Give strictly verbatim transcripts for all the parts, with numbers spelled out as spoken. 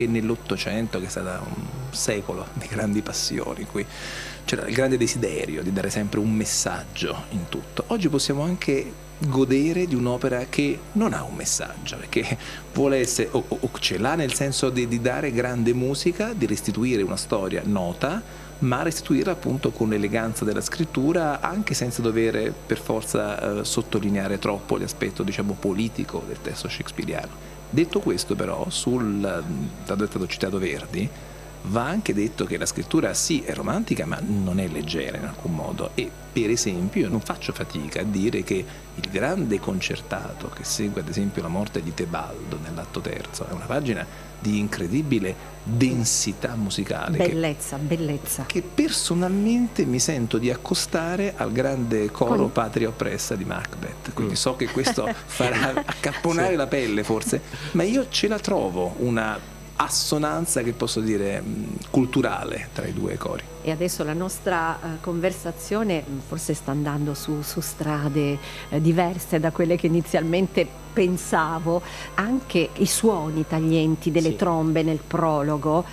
E nell'Ottocento, che è stato un secolo di grandi passioni, in cui c'era il grande desiderio di dare sempre un messaggio in tutto, oggi possiamo anche godere di un'opera che non ha un messaggio, che vuole essere, o, o ce l'ha nel senso di, di dare grande musica, di restituire una storia nota, ma restituirla appunto con l'eleganza della scrittura, anche senza dover per forza eh, sottolineare troppo l'aspetto, diciamo, politico del testo shakespeariano. Detto questo, però, sul, dato che è stato citato Verdi, va anche detto che la scrittura sì è romantica, ma non è leggera in alcun modo. E per esempio io non faccio fatica a dire che il grande concertato che segue ad esempio la morte di Tebaldo nell'atto terzo è una pagina di incredibile densità musicale, bellezza, che, bellezza che personalmente mi sento di accostare al grande coro Con... Patria oppressa di Macbeth, quindi mm. so che questo farà accapponare sì. la pelle forse, ma io ce la trovo una assonanza, che posso dire, culturale tra i due cori. E adesso la nostra uh, conversazione forse sta andando su, su strade uh, diverse da quelle che inizialmente pensavo. Anche i suoni taglienti delle sì. trombe nel prologo,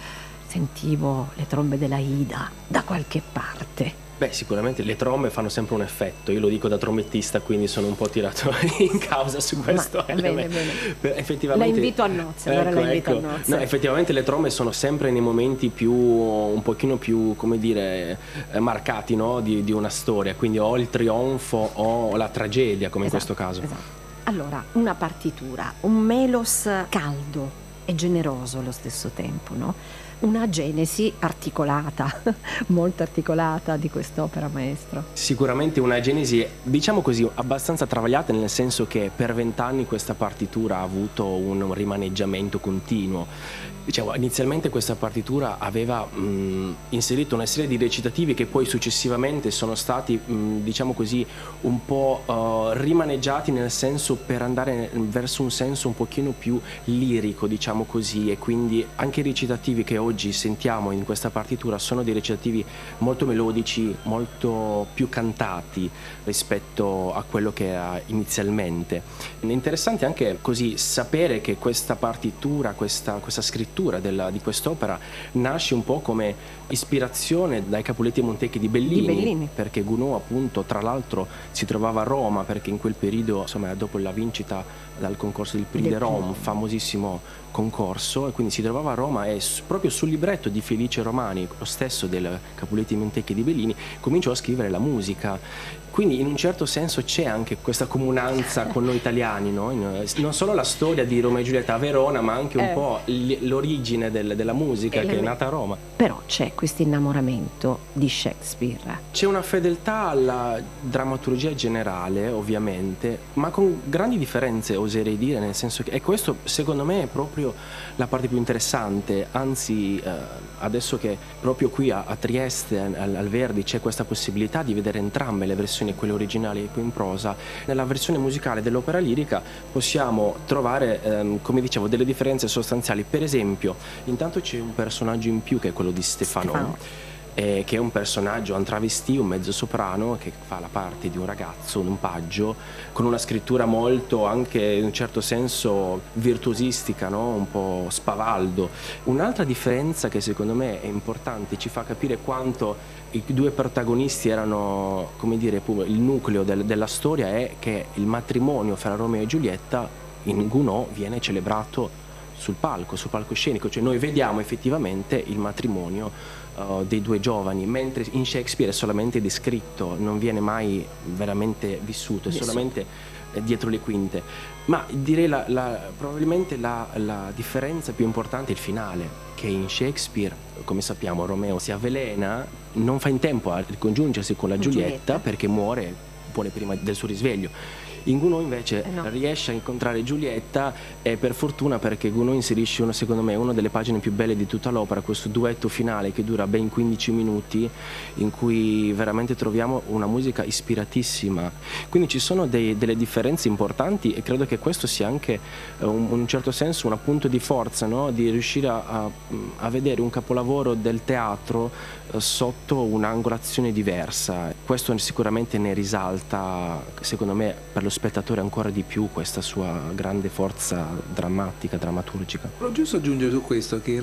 sentivo le trombe della Ida da qualche parte. Beh, sicuramente le trombe fanno sempre un effetto, io lo dico da trombettista, quindi sono un po' tirato in causa su questo. Ma, bene, bene. Effettivamente, la invito a nozze, allora ecco, la invito ecco. a nozze. No, effettivamente le trombe sono sempre nei momenti più, un pochino più, come dire, eh, marcati, no? di, di una storia, quindi o il trionfo o la tragedia, come esatto, in questo caso. Esatto. Allora, una partitura, un melos caldo e generoso allo stesso tempo, no? Una genesi articolata, molto articolata di quest'opera, maestro. Sicuramente una genesi, diciamo così, abbastanza travagliata, nel senso che per vent'anni questa partitura ha avuto un rimaneggiamento continuo. Diciamo, inizialmente questa partitura aveva mh, inserito una serie di recitativi che poi successivamente sono stati, mh, diciamo così, un po' uh, rimaneggiati, nel senso per andare verso un senso un pochino più lirico, diciamo così, e quindi anche i recitativi che oggi sentiamo in questa partitura sono dei recitativi molto melodici, molto più cantati rispetto a quello che era inizialmente. È interessante anche così sapere che questa partitura, questa, questa scrittura Della, di quest'opera nasce un po' come ispirazione dai Capuletti e Montecchi di Bellini, di Bellini, perché Gounod appunto tra l'altro si trovava a Roma, perché in quel periodo, insomma, dopo la vincita dal concorso del Prix de Rome, famosissimo concorso, e quindi si trovava a Roma e proprio sul libretto di Felice Romani, lo stesso del Capuletti e Montecchi di Bellini, cominciò a scrivere la musica. Quindi in un certo senso c'è anche questa comunanza con noi italiani, no? Non solo la storia di Romeo e Giulietta a Verona, ma anche un eh. po' l'origine del, della musica che è nata a Roma. Però c'è questo innamoramento di Shakespeare. C'è una fedeltà alla drammaturgia generale, ovviamente, ma con grandi differenze, oserei dire, nel senso che, e questo secondo me è proprio la parte più interessante, anzi eh, adesso che proprio qui a, a Trieste, al, al Verdi, c'è questa possibilità di vedere entrambe le versioni, quelle originali e poi in prosa, nella versione musicale dell'opera lirica possiamo trovare, ehm, come dicevo, delle differenze sostanziali. Per esempio, intanto c'è un personaggio in più che è quello di Stefano, Stefano. Eh, che è un personaggio, un travestì, un mezzo soprano che fa la parte di un ragazzo, un paggio, con una scrittura molto, anche in un certo senso, virtuosistica, no? Un po' spavaldo. Un'altra differenza che secondo me è importante, ci fa capire quanto i due protagonisti erano, come dire, il nucleo del, della storia, è che il matrimonio fra Romeo e Giulietta in Gounod viene celebrato sul palco, sul palcoscenico, cioè noi vediamo effettivamente il matrimonio uh, dei due giovani, mentre in Shakespeare è solamente descritto, non viene mai veramente vissuto, è solamente eh, dietro le quinte. Ma direi la, la, probabilmente la, la differenza più importante è il finale, che in Shakespeare, come sappiamo, Romeo si avvelena, non fa in tempo a ricongiungersi con la Giulietta, Giulietta. perché muore, muore prima del suo risveglio. In Gounod invece eh no. riesce a incontrare Giulietta, e per fortuna, perché Gounod inserisce uno, secondo me, una delle pagine più belle di tutta l'opera, questo duetto finale che dura ben quindici minuti, in cui veramente troviamo una musica ispiratissima. Quindi ci sono dei, delle differenze importanti, e credo che questo sia anche un, un certo senso un punto di forza, no? Di riuscire a, a vedere un capolavoro del teatro eh, sotto un'angolazione diversa. Questo sicuramente ne risalta, secondo me, per lo spettatore ancora di più questa sua grande forza drammatica, drammaturgica. Voglio giusto aggiungere su questo che